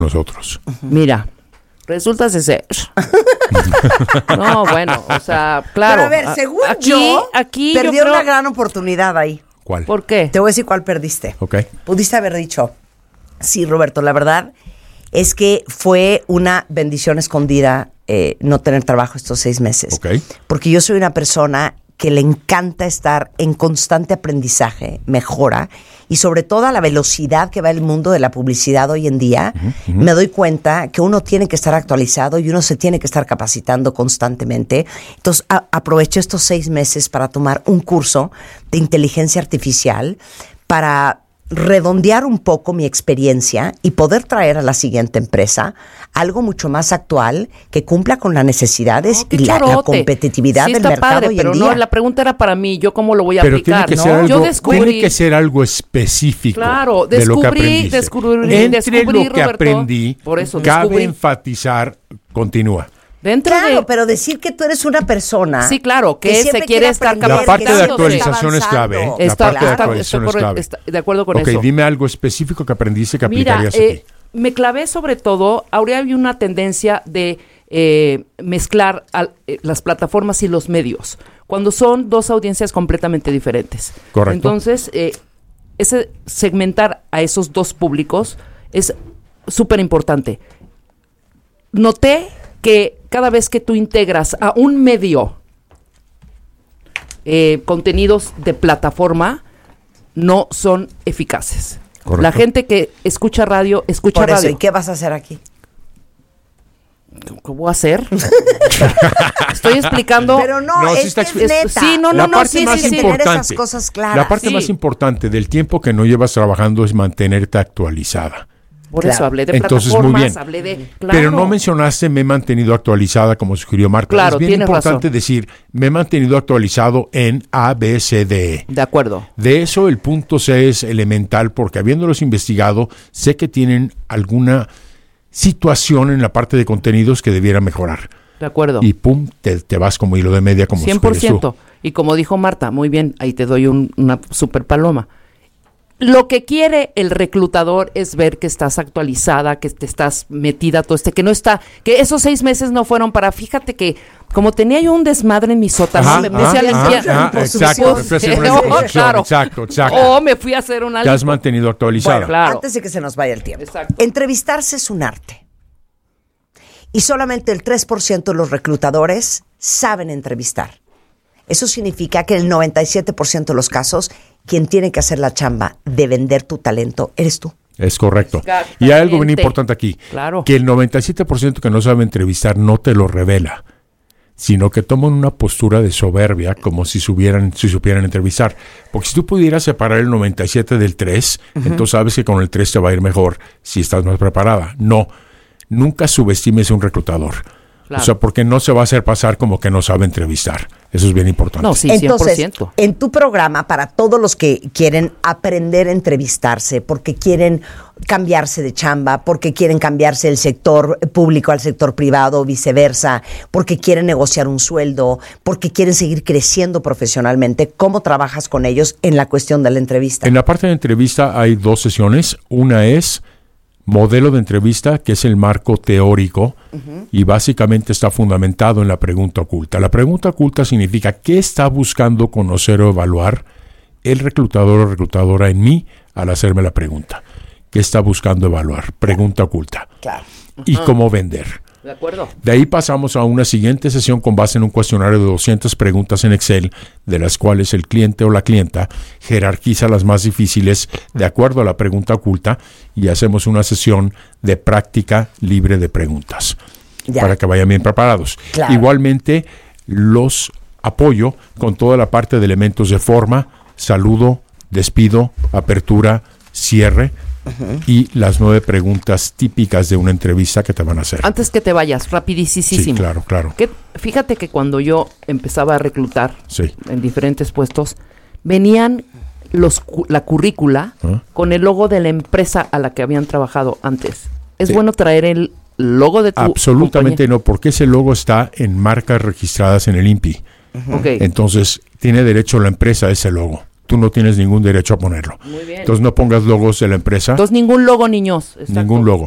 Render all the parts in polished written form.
nosotros. Mira, resulta ser. No, bueno, o sea, claro. Pero a ver, según yo perdí una gran oportunidad ahí. ¿Cuál? ¿Por qué? Te voy a decir cuál perdiste. Ok. Pudiste haber dicho, sí, Roberto, la verdad es que fue una bendición escondida no tener trabajo estos 6 meses. Ok. Porque yo soy una persona que le encanta estar en constante aprendizaje, mejora, y sobre todo a la velocidad que va el mundo de la publicidad hoy en día, me doy cuenta que uno tiene que estar actualizado y uno se tiene que estar capacitando constantemente. Entonces, aproveché estos 6 meses para tomar un curso de inteligencia artificial para redondear un poco mi experiencia y poder traer a la siguiente empresa algo mucho más actual que cumpla con las necesidades y la competitividad del mercado padre, hoy pero en día. No, la pregunta era para mí, yo cómo lo voy a pero aplicar, tiene que ¿no? ser algo, Yo descubrí, tiene que ser algo específico. Claro, de lo que descubrí, Entre lo que Roberto, aprendí, por eso, cabe enfatizar, continúa. Claro, pero decir que tú eres una persona. Sí, claro, que se quiere estar aprender, La parte que de siempre actualización es clave. La parte de actualización es clave. De acuerdo con eso. Ok, dime algo específico que aprendiste que aplicarías aquí. Me clavé sobre todo, ahora hay una tendencia de mezclar las plataformas y los medios, cuando son 2 audiencias completamente diferentes. Correcto. Entonces, ese segmentar a esos 2 públicos es súper importante. Noté que cada vez que tú integras a un medio contenidos de plataforma, no son eficaces. Correcto. La gente que escucha radio, Por eso, ¿y qué vas a hacer aquí? ¿Qué voy a hacer? Estoy explicando. Pero no, es neta. Sí, la parte más importante, esas cosas claras. La parte más importante del tiempo que no llevas trabajando es mantenerte actualizada. Por eso hablé de Entonces, plataformas, muy bien. hablé de... Pero no mencionaste me he mantenido actualizada como sugirió Marta. Claro, es bien tienes importante razón. decir me he mantenido actualizado en A, B, C, D, E. De acuerdo. De eso el punto C es elemental porque habiéndolos investigado sé que tienen alguna situación en la parte de contenidos que debiera mejorar. De acuerdo. Y pum, te vas como hilo de media como 100%. Y como dijo Marta, muy bien, ahí te doy una super paloma. Lo que quiere el reclutador es ver que estás actualizada, que te estás metida todo que no está, que esos 6 meses no fueron para, fíjate que como tenía yo un desmadre en mi sótano, me puse a limpiar. Exacto. O me fui a hacer una... Te has mantenido actualizada. Bueno, claro. Antes de que se nos vaya el tiempo. Exacto. Entrevistarse es un arte. Y solamente el 3% de los reclutadores saben entrevistar. Eso significa que en el 97% de los casos, quien tiene que hacer la chamba de vender tu talento eres tú. Es correcto. Y hay algo bien importante aquí. Claro. Que el 97% que no sabe entrevistar no te lo revela, sino que toman una postura de soberbia como si supieran entrevistar. Porque si tú pudieras separar el 97 del 3, entonces sabes que con el 3 te va a ir mejor si estás más preparada. No, nunca subestimes a un reclutador. Claro. O sea, porque no se va a hacer pasar como que no sabe entrevistar. Eso es bien importante. No, sí, 100%. Entonces, en tu programa, para todos los que quieren aprender a entrevistarse, porque quieren cambiarse de chamba, porque quieren cambiarse del sector público al sector privado o viceversa, porque quieren negociar un sueldo, porque quieren seguir creciendo profesionalmente, ¿cómo trabajas con ellos en la cuestión de la entrevista? En la parte de entrevista hay 2 sesiones. Una es modelo de entrevista, que es el marco teórico, y básicamente está fundamentado en la pregunta oculta. La pregunta oculta significa qué está buscando conocer o evaluar el reclutador o reclutadora en mí al hacerme la pregunta. ¿Qué está buscando evaluar? Pregunta oculta. Claro. Y cómo vender. De acuerdo. De ahí pasamos a una siguiente sesión con base en un cuestionario de 200 preguntas en Excel, de las cuales el cliente o la clienta jerarquiza las más difíciles de acuerdo a la pregunta oculta y hacemos una sesión de práctica libre de preguntas para que vayan bien preparados. Claro. Igualmente los apoyo con toda la parte de elementos de forma, saludo, despido, apertura, cierre, y las 9 preguntas típicas de una entrevista que te van a hacer. Antes que te vayas, rapidísimo. Sí, claro. Fíjate que cuando yo empezaba a reclutar Sí. en diferentes puestos, venían la currícula con el logo de la empresa a la que habían trabajado antes. ¿Es bueno traer el logo de tu Absolutamente no, porque ese logo está en marcas registradas en el INPI. Okay. Entonces, tiene derecho la empresa a ese logo. Tú no tienes ningún derecho a ponerlo. Muy bien. Entonces, no pongas logos de la empresa. Entonces, ningún logo, niños. Exacto. Ningún logo.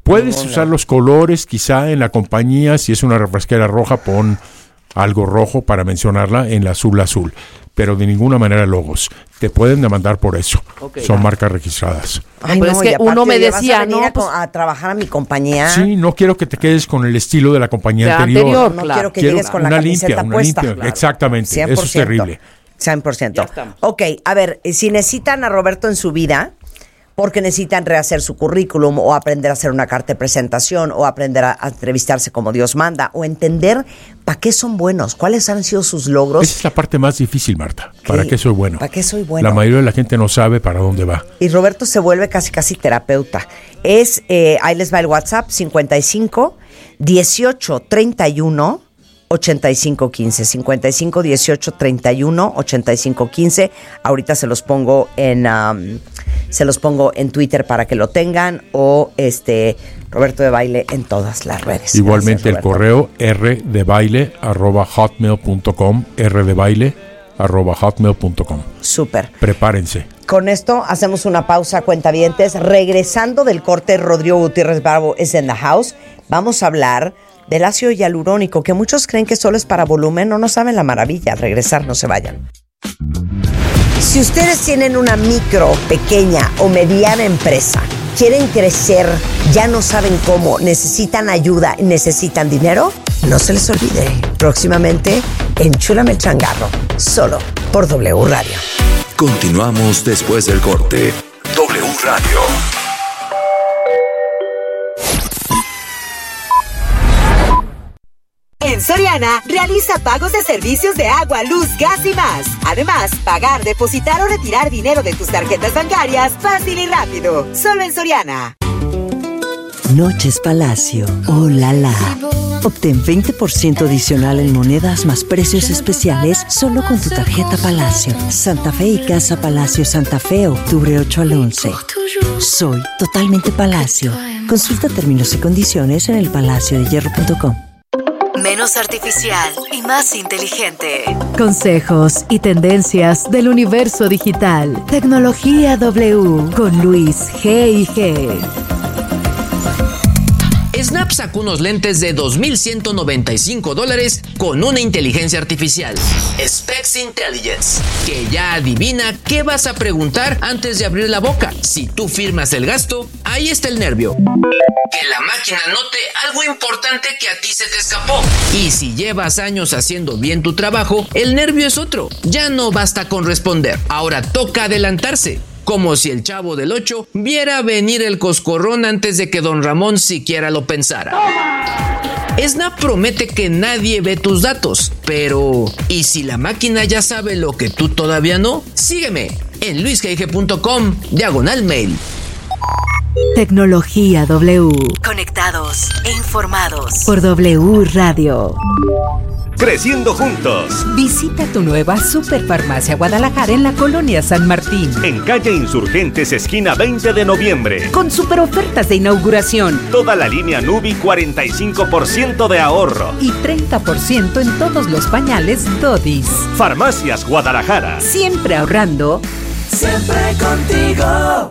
Puedes usar los colores, quizá en la compañía, si es una refresquera roja, pon algo rojo para mencionarla en la azul, pero de ninguna manera logos. Te pueden demandar por eso. Son marcas registradas. Ay, pero no, es que uno me decía, ¿vas a venir a trabajar a mi compañía? Sí, no quiero que te quedes con el estilo de la compañía anterior. No quiero que llegues con la camiseta puesta. Limpia. Exactamente, 100%. eso es terrible. 100%. Ok, a ver, si necesitan a Roberto en su vida, porque necesitan rehacer su currículum o aprender a hacer una carta de presentación o aprender a entrevistarse como Dios manda o entender para qué son buenos, cuáles han sido sus logros. Esa es la parte más difícil, Marta. ¿Para qué soy bueno? ¿Para qué soy bueno? La mayoría de la gente no sabe para dónde va. Y Roberto se vuelve casi terapeuta. Ahí les va el WhatsApp, 55 18 31 8515, 55 18 31 8515. Ahorita se los pongo en Twitter para que lo tengan, o Roberto de Baile en todas las redes. Igualmente. Gracias, el correo rdebaile@hotmail.com, rdebaile@hotmail.com. Súper. Prepárense. Con esto hacemos una pausa, cuentavientes. Regresando del corte, Rodrigo Gutiérrez Bravo es en the house. Vamos a hablar del ácido hialurónico, que muchos creen que solo es para volumen, no saben la maravilla. Al regresar, no se vayan. Si ustedes tienen una micro, pequeña o mediana empresa, quieren crecer, ya no saben cómo, necesitan ayuda, necesitan dinero, no se les olvide. Próximamente, Enchúlame el changarro, solo por W Radio. Continuamos después del corte. W Radio. En Soriana, realiza pagos de servicios de agua, luz, gas y más. Además, pagar, depositar o retirar dinero de tus tarjetas bancarias fácil y rápido. Solo en Soriana. Noches Palacio. ¡Oh, la la! Obtén 20% adicional en monedas más precios especiales solo con tu tarjeta Palacio. Santa Fe y Casa Palacio Santa Fe, octubre 8 al 11. Soy totalmente Palacio. Consulta términos y condiciones en elpalaciodehierro.com. Menos artificial y más inteligente. Consejos y tendencias del universo digital. Tecnología W con Luis G&G. Snap sacó unos lentes de $2,195 con una inteligencia artificial, Specs Intelligence, que ya adivina qué vas a preguntar antes de abrir la boca. Si tú firmas el gasto, ahí está el nervio. Que la máquina note algo importante que a ti se te escapó. Y si llevas años haciendo bien tu trabajo, el nervio es otro. Ya no basta con responder, ahora toca adelantarse. Como si el Chavo del 8 viera venir el coscorrón antes de que Don Ramón siquiera lo pensara. Snap promete que nadie ve tus datos, pero ¿y si la máquina ya sabe lo que tú todavía no? Sígueme en luisgg.com/mail. Tecnología W. Conectados e informados por W Radio. Creciendo juntos. Visita tu nueva Superfarmacia Guadalajara en la Colonia San Martín. En calle Insurgentes, esquina 20 de noviembre. Con super ofertas de inauguración. Toda la línea Nubi, 45% de ahorro. Y 30% en todos los pañales Dodis. Farmacias Guadalajara. Siempre ahorrando. Siempre contigo.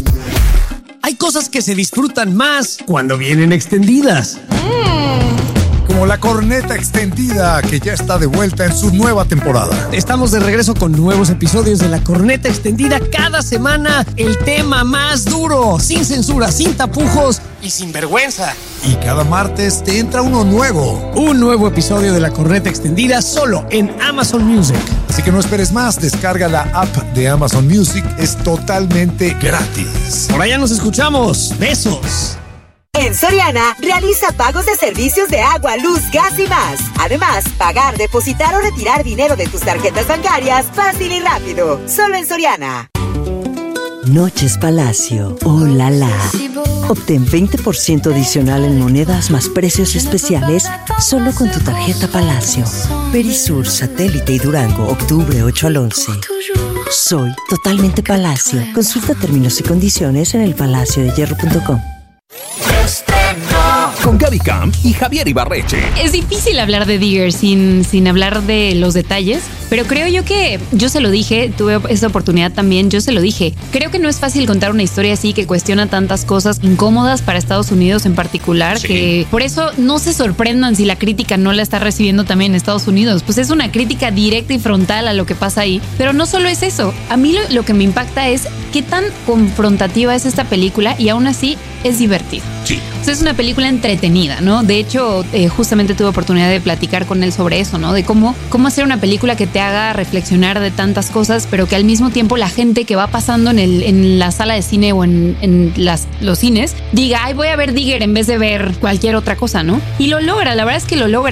Hay cosas que se disfrutan más cuando vienen extendidas. Como la corneta extendida, que ya está de vuelta en su nueva temporada. Estamos de regreso con nuevos episodios de la corneta extendida cada semana. El tema más duro, sin censura, sin tapujos y sin vergüenza. Y cada martes te entra uno nuevo. Un nuevo episodio de la corneta extendida solo en Amazon Music. Así que no esperes más, descarga la app de Amazon Music, es totalmente gratis. Por allá nos escuchamos. Besos. En Soriana, realiza pagos de servicios de agua, luz, gas y más. Además, pagar, depositar o retirar dinero de tus tarjetas bancarias fácil y rápido. Solo en Soriana. Noches Palacio. ¡Oh, la la! Obtén 20% adicional en monedas más precios especiales solo con tu tarjeta Palacio. Perisur, Satélite y Durango, octubre 8 al 11. Soy totalmente Palacio. Consulta términos y condiciones en elpalaciodehierro.com. con Gaby Camp y Javier Ibarreche. Es difícil hablar de Digger sin hablar de los detalles, pero creo yo que yo se lo dije, tuve esa oportunidad también, yo se lo dije. Creo que no es fácil contar una historia así que cuestiona tantas cosas incómodas para Estados Unidos en particular, que por eso no se sorprendan si la crítica no la está recibiendo también en Estados Unidos. Pues es una crítica directa y frontal a lo que pasa ahí. Pero no solo es eso. A mí lo que me impacta es qué tan confrontativa es esta película y aún así es divertida. Sí. O sea, es una película entretenida, ¿no? De hecho, justamente tuve oportunidad de platicar con él sobre eso, ¿no? De cómo hacer una película que te haga reflexionar de tantas cosas, pero que al mismo tiempo la gente que va pasando en la sala de cine o en los cines diga, ay, voy a ver Digger en vez de ver cualquier otra cosa, ¿no? Y lo logra, la verdad es que lo logra.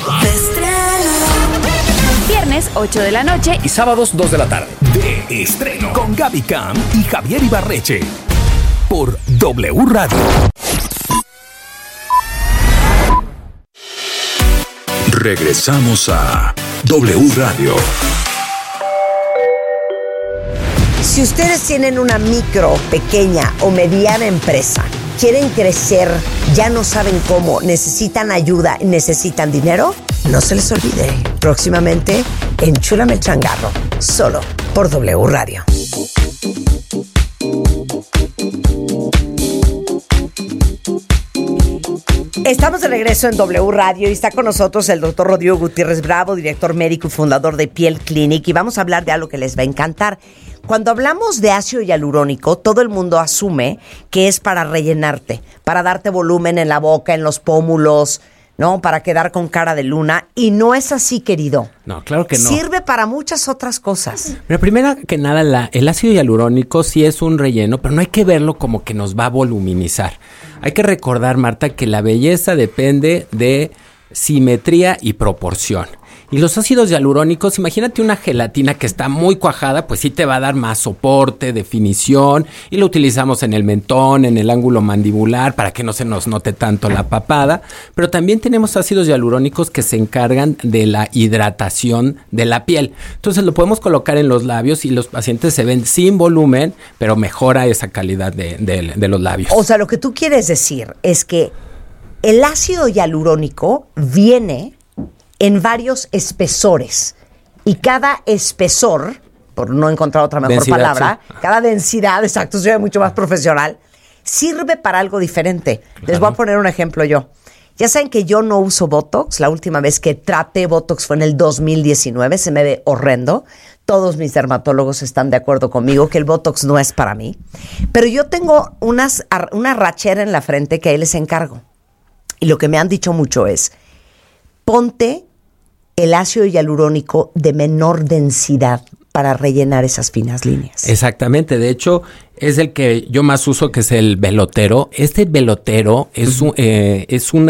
Viernes 8 de la noche y sábados 2 de la tarde. De estreno con Gaby Camp y Javier Ibarreche. Por W Radio. Regresamos a W Radio. Si ustedes tienen una micro, pequeña o mediana empresa, quieren crecer, ya no saben cómo, necesitan ayuda, necesitan dinero, no se les olvide. Próximamente, Enchúlame el changarro, solo por W Radio. Estamos de regreso en W Radio y está con nosotros el doctor Rodrigo Gutiérrez Bravo, director médico y fundador de Piel Clinic, y vamos a hablar de algo que les va a encantar. Cuando hablamos de ácido hialurónico, todo el mundo asume que es para rellenarte, para darte volumen en la boca, en los pómulos, ¿no? Para quedar con cara de luna, y no es así, querido. No, claro que no. Sirve para muchas otras cosas. Pero primero que nada, el ácido hialurónico sí es un relleno, pero no hay que verlo como que nos va a voluminizar. Hay que recordar, Marta, que la belleza depende de simetría y proporción. Y los ácidos hialurónicos, imagínate una gelatina que está muy cuajada, pues sí te va a dar más soporte, definición, y lo utilizamos en el mentón, en el ángulo mandibular, para que no se nos note tanto la papada. Pero también tenemos ácidos hialurónicos que se encargan de la hidratación de la piel. Entonces lo podemos colocar en los labios y los pacientes se ven sin volumen, pero mejora esa calidad de los labios. O sea, lo que tú quieres decir es que el ácido hialurónico viene en varios espesores, y cada espesor, por no encontrar otra mejor densidad, palabra, sí. Cada densidad, exacto, soy mucho más profesional, sirve para algo diferente. Claro. Les voy a poner un ejemplo yo. Ya saben que yo no uso Botox. La última vez que traté Botox fue en el 2019, se me ve horrendo. Todos mis dermatólogos están de acuerdo conmigo que el Botox no es para mí. Pero yo tengo una rachera en la frente que ahí les encargo. Y lo que me han dicho mucho es, ponte el ácido hialurónico de menor densidad para rellenar esas finas líneas. Exactamente, de hecho es el que yo más uso, que es el Velotero. Este Velotero es un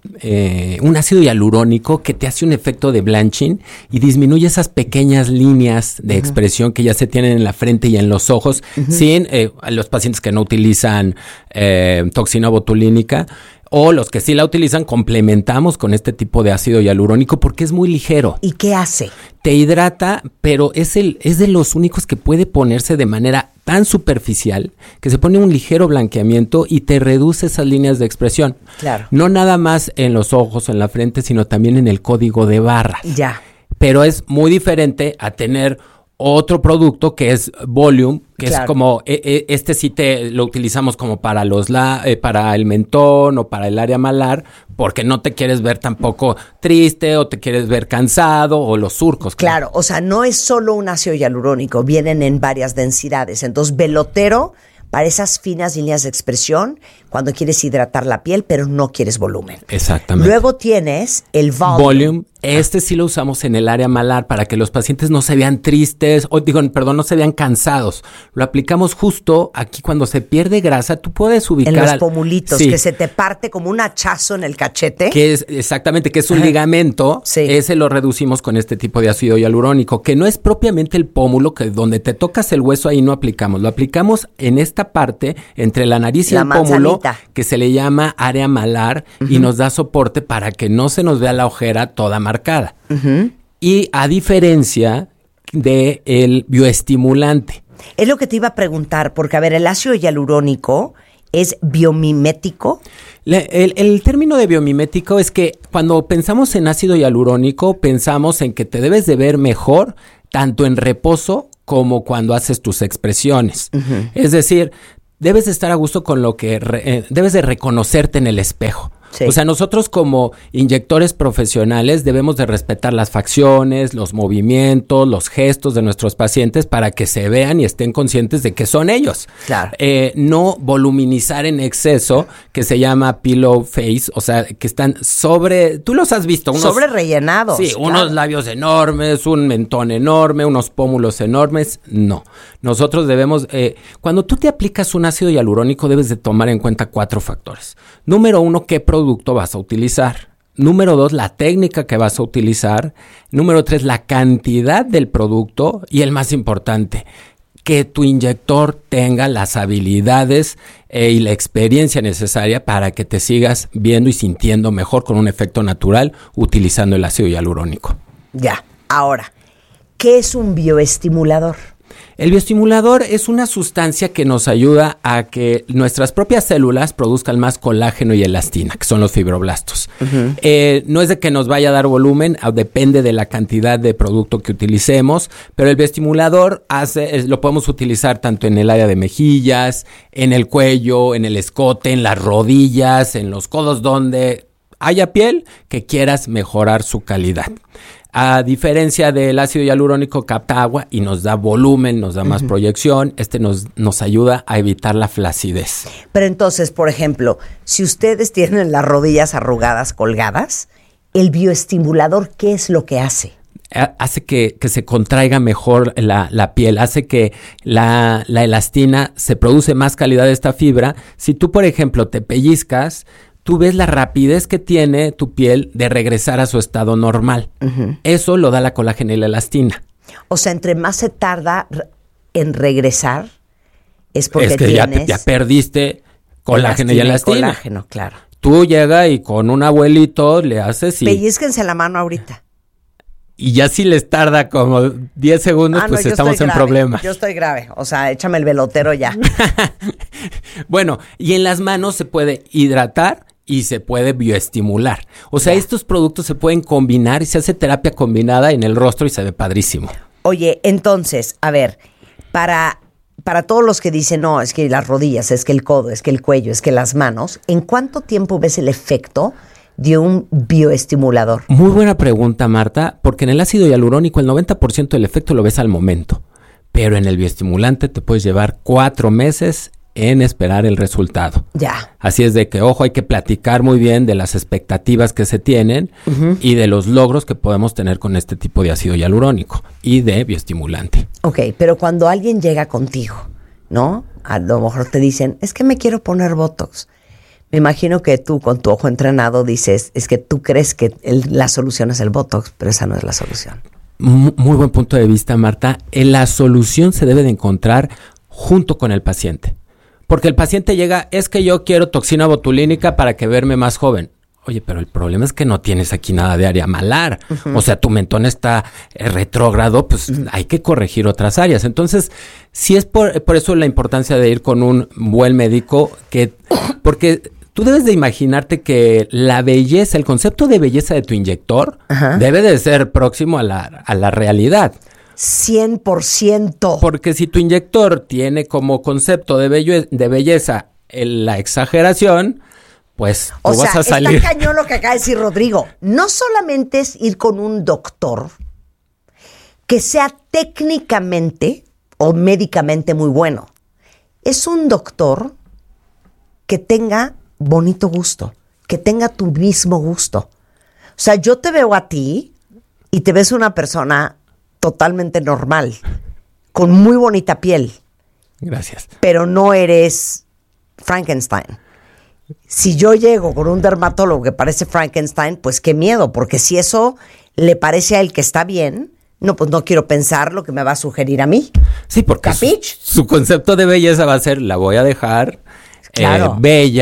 ácido hialurónico que te hace un efecto de blanching y disminuye esas pequeñas líneas de expresión que ya se tienen en la frente y en los ojos, sin a los pacientes que no utilizan toxina botulínica. O los que sí la utilizan, complementamos con este tipo de ácido hialurónico porque es muy ligero. ¿Y qué hace? Te hidrata, pero es de los únicos que puede ponerse de manera tan superficial que se pone un ligero blanqueamiento y te reduce esas líneas de expresión. Claro. No nada más en los ojos, en la frente, sino también en el código de barras. Ya. Pero es muy diferente a tener otro producto que es Volume, que claro. Es como, este sí lo utilizamos como para para el mentón o para el área malar, porque no te quieres ver tampoco triste o te quieres ver cansado o los surcos. Claro, o sea, no es solo un ácido hialurónico, vienen en varias densidades. Entonces, Velotero para esas finas líneas de expresión, cuando quieres hidratar la piel, pero no quieres volumen. Exactamente. Luego tienes el Volume. Este sí lo usamos en el área malar para que los pacientes no se vean tristes, no se vean cansados. Lo aplicamos justo aquí cuando se pierde grasa. Tú puedes ubicar en los pomulitos, sí, que se te parte como un hachazo en el cachete. Que es un ligamento. Sí. Ese lo reducimos con este tipo de ácido hialurónico, que no es propiamente el pómulo, que donde te tocas el hueso ahí no aplicamos. Lo aplicamos en esta parte entre la nariz y el pómulo, que se le llama área malar, y nos da soporte para que no se nos vea la ojera toda marcada. Y a diferencia del bioestimulante. Es lo que te iba a preguntar, porque a ver, el ácido hialurónico ¿Es biomimético? El término de biomimético es que cuando pensamos en ácido hialurónico, pensamos en que te debes de ver mejor tanto en reposo como cuando haces tus expresiones. Uh-huh. Es decir, debes de estar a gusto con lo que debes de reconocerte en el espejo. Sí. O sea, nosotros como inyectores profesionales debemos de respetar las facciones, los movimientos, los gestos de nuestros pacientes para que se vean y estén conscientes de que son ellos. Claro. No voluminizar en exceso, que se llama pillow face, o sea, que están tú los has visto. Sobre rellenados. Sí, claro. Unos labios enormes, un mentón enorme, unos pómulos enormes. No, nosotros debemos, cuando tú te aplicas un ácido hialurónico debes de tomar en cuenta 4 factores. Número 1, ¿qué producto vas a utilizar? Número 2, la técnica que vas a utilizar. Número 3, la cantidad del producto. Y el más importante, que tu inyector tenga las habilidades y la experiencia necesaria para que te sigas viendo y sintiendo mejor con un efecto natural utilizando el ácido hialurónico. Ya, ahora, ¿qué es un bioestimulador? El bioestimulador es una sustancia que nos ayuda a que nuestras propias células produzcan más colágeno y elastina, que son los fibroblastos. Uh-huh. No es de que nos vaya a dar volumen, depende de la cantidad de producto que utilicemos, pero el bioestimulador lo podemos utilizar tanto en el área de mejillas, en el cuello, en el escote, en las rodillas, en los codos, donde haya piel que quieras mejorar su calidad. A diferencia del ácido hialurónico, capta agua y nos da volumen, nos da más proyección. Nos ayuda a evitar la flacidez. Pero entonces, por ejemplo, si ustedes tienen las rodillas arrugadas, colgadas, el bioestimulador, ¿qué es lo que hace? Hace que se contraiga mejor la piel, hace que la elastina se produce más calidad de esta fibra. Si tú, por ejemplo, te pellizcas, tú ves la rapidez que tiene tu piel de regresar a su estado normal. Uh-huh. Eso lo da la colágeno y la elastina. O sea, entre más se tarda en regresar, es porque que tienes... ya perdiste colágeno y elastina. Colágeno, claro. Tú llegas y con un abuelito le haces y... Pellizquense la mano ahorita. Y ya si les tarda como 10 segundos, pues estamos en problemas. Yo estoy grave. O sea, échame el velotero ya. Bueno, y en las manos se puede hidratar y se puede bioestimular. O sea, estos productos se pueden combinar y se hace terapia combinada en el rostro y se ve padrísimo. Oye, entonces, a ver, para todos los que dicen, no, es que las rodillas, es que el codo, es que el cuello, es que las manos, ¿en cuánto tiempo ves el efecto de un bioestimulador? Muy buena pregunta, Marta, porque en el ácido hialurónico el 90% del efecto lo ves al momento, pero en el bioestimulante te puedes llevar 4 meses en esperar el resultado. Ya. Así es de que, ojo, hay que platicar muy bien de las expectativas que se tienen y de los logros que podemos tener con este tipo de ácido hialurónico y de bioestimulante. Ok, pero cuando alguien llega contigo, ¿no? A lo mejor te dicen, es que me quiero poner Botox. Me imagino que tú, con tu ojo entrenado, dices, es que tú crees que la solución es el Botox, pero esa no es la solución. Muy buen punto de vista, Marta. La solución se debe de encontrar junto con el paciente. Porque el paciente llega, es que yo quiero toxina botulínica para que verme más joven. Oye, pero el problema es que no tienes aquí nada de área malar. Uh-huh. O sea, tu mentón está retrógrado, pues hay que corregir otras áreas. Entonces, sí es por eso la importancia de ir con un buen médico, porque tú debes de imaginarte que la belleza, el concepto de belleza de tu inyector debe de ser próximo a la realidad. 100%. Porque si tu inyector tiene como concepto de belleza la exageración, pues tú vas a salir. Está cañón lo que acaba de decir Rodrigo. No solamente es ir con un doctor que sea técnicamente o médicamente muy bueno. Es un doctor que tenga bonito gusto, que tenga tu mismo gusto. O sea, yo te veo a ti y te ves una persona totalmente normal, con muy bonita piel. Gracias. Pero no eres Frankenstein. Si yo llego con un dermatólogo que parece Frankenstein, pues qué miedo, porque si eso le parece a él que está bien, no, pues no quiero pensar lo que me va a sugerir a mí. Sí, porque su concepto de belleza va a ser, la voy a dejar bella,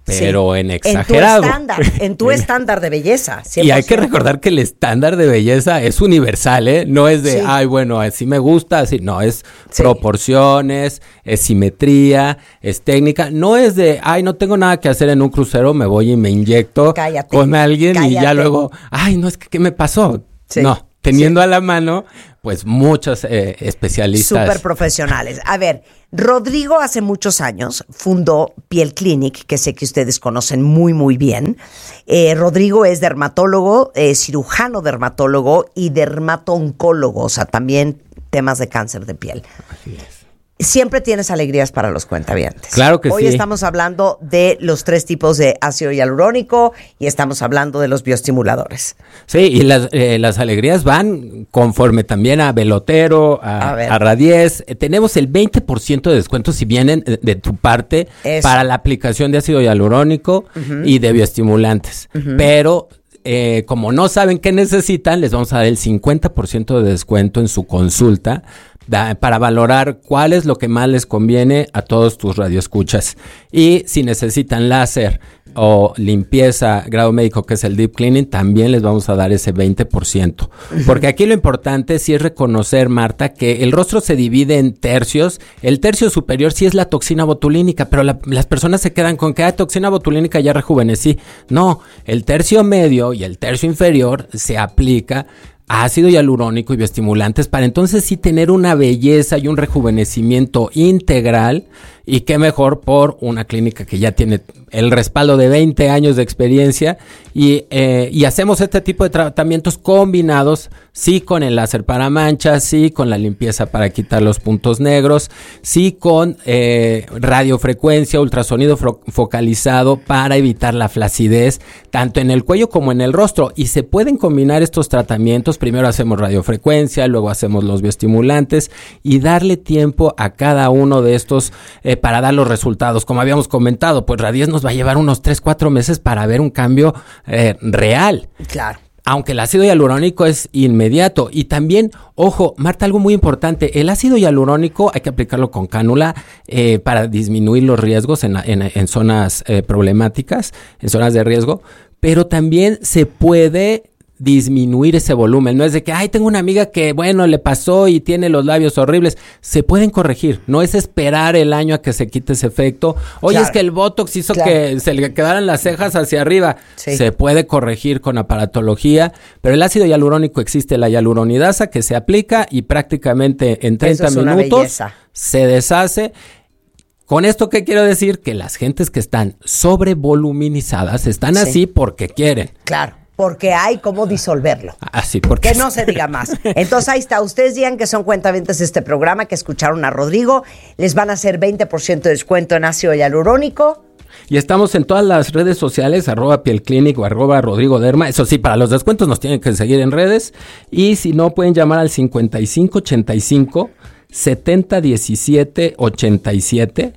pero en exagerado. En tu estándar de belleza. 100%. Y hay que recordar que el estándar de belleza es universal, ¿eh? No es de, ay, bueno, así me gusta, así. No, es proporciones, es simetría, es técnica. No es de, ay, no tengo nada que hacer en un crucero, me voy y me inyecto con alguien y ya luego, ay, no, es que, ¿qué me pasó? Sí. No, teniendo a la mano, pues muchos especialistas. Súper profesionales. A ver, Rodrigo hace muchos años fundó Piel Clinic, que sé que ustedes conocen muy, muy bien. Rodrigo es dermatólogo, cirujano dermatólogo y dermato-oncólogo, o sea, también temas de cáncer de piel. Así es. Siempre tienes alegrías para los cuentavientes. Claro que Hoy estamos hablando de los 3 tipos de ácido hialurónico y estamos hablando de los bioestimuladores. Sí, y las alegrías van conforme también a Belotero, a Radies. Tenemos el 20% de descuento si vienen de tu parte para la aplicación de ácido hialurónico y de bioestimulantes. Pero como no saben qué necesitan, les vamos a dar el 50% de descuento en su consulta para valorar cuál es lo que más les conviene a todos tus radioescuchas. Y si necesitan láser o limpieza grado médico, que es el deep cleaning, también les vamos a dar ese 20%. Porque aquí lo importante sí es reconocer, Marta, que el rostro se divide en tercios. El tercio superior sí es la toxina botulínica, pero las personas se quedan con que toxina botulínica ya rejuvenecí. No, el tercio medio y el tercio inferior se aplica ácido hialurónico y bioestimulantes para entonces sí tener una belleza y un rejuvenecimiento integral, y qué mejor por una clínica que ya tiene el respaldo de 20 años de experiencia y hacemos este tipo de tratamientos combinados, sí con el láser para manchas, sí con la limpieza para quitar los puntos negros, sí con radiofrecuencia, ultrasonido focalizado para evitar la flacidez, tanto en el cuello como en el rostro, y se pueden combinar estos tratamientos. Primero hacemos radiofrecuencia, luego hacemos los bioestimulantes y darle tiempo a cada uno de estos para dar los resultados. Como habíamos comentado, pues Radies nos va a llevar unos 3-4 meses para ver un cambio real. Claro. Aunque el ácido hialurónico es inmediato. Y también, ojo, Marta, algo muy importante, el ácido hialurónico hay que aplicarlo con cánula para disminuir los riesgos en zonas problemáticas, en zonas de riesgo, pero también se puede disminuir ese volumen. No es de que, tengo una amiga que, bueno, le pasó y tiene los labios horribles. Se pueden corregir. No es esperar el año a que se quite ese efecto. Oye, claro, es que el Botox hizo que se le quedaran las cejas hacia arriba. Sí. Se puede corregir con aparatología, pero el ácido hialurónico existe, la hialuronidasa, que se aplica y prácticamente en 30 minutos se deshace. Con esto, ¿qué quiero decir? Que las gentes que están sobrevoluminizadas están así porque quieren. Claro. Porque hay cómo disolverlo. Así, porque... Que no se diga más. Entonces, ahí está. Ustedes digan que son cuentavientes de este programa, que escucharon a Rodrigo. Les van a hacer 20% de descuento en ácido hialurónico. Y estamos en todas las redes sociales, @pielclinic o @rodrigoderma. Eso sí, para los descuentos nos tienen que seguir en redes. Y si no, pueden llamar al 5585 7017 87.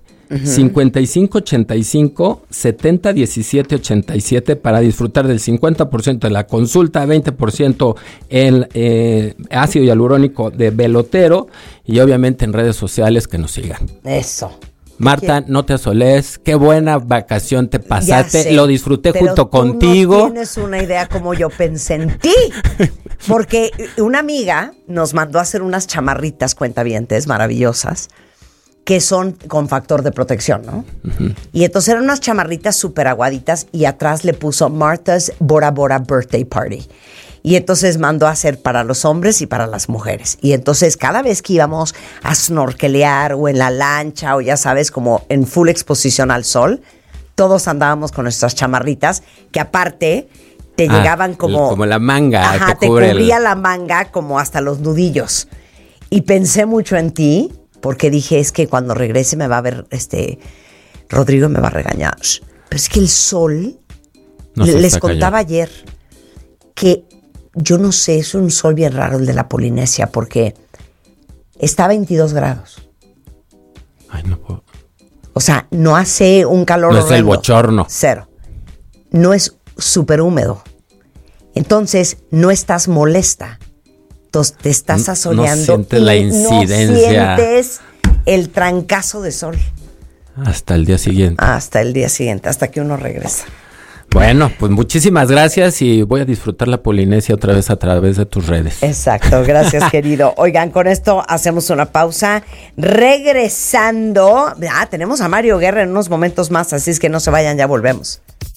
5585 7017 87 para disfrutar del 50% de la consulta, 20% en ácido hialurónico de Belotero y obviamente en redes sociales que nos sigan. Eso. Marta, no te asoles, qué buena vacación te pasaste, lo disfruté junto contigo. No tienes una idea como yo pensé en ti, porque una amiga nos mandó a hacer unas chamarritas cuentavientes maravillosas, que son con factor de protección, ¿no? Uh-huh. Y entonces eran unas chamarritas súper aguaditas y atrás le puso Martha's Bora Bora Birthday Party. Y entonces mandó a hacer para los hombres y para las mujeres. Y entonces cada vez que íbamos a snorkelear o en la lancha o ya sabes, como en full exposición al sol, todos andábamos con nuestras chamarritas que aparte te llegaban como la manga. Ajá, te cubría la manga como hasta los nudillos. Y pensé mucho en ti, porque dije, es que cuando regrese me va a ver, Rodrigo me va a regañar. Pero es que el sol, les contaba ayer, que yo no sé, es un sol bien raro el de la Polinesia, porque está a 22 grados. Ay, no puedo. O sea, no hace un calor horrendo. No es el bochorno. Cero. No es súper húmedo. Entonces, no estás molesta. Entonces te estás asoleando. No sientes la incidencia. No sientes el trancazo de sol. Hasta el día siguiente. Hasta el día siguiente, hasta que uno regresa. Bueno, pues muchísimas gracias y voy a disfrutar la Polinesia otra vez a través de tus redes. Exacto, gracias querido. Oigan, con esto hacemos una pausa. Regresando, tenemos a Mario Guerra en unos momentos más, así es que no se vayan, ya volvemos.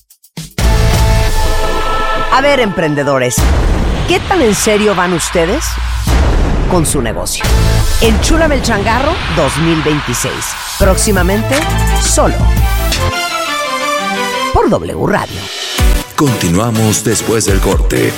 A ver, emprendedores, ¿qué tan en serio van ustedes con su negocio? Enchúlame el changarro 2026. Próximamente, solo por W Radio. Continuamos después del corte.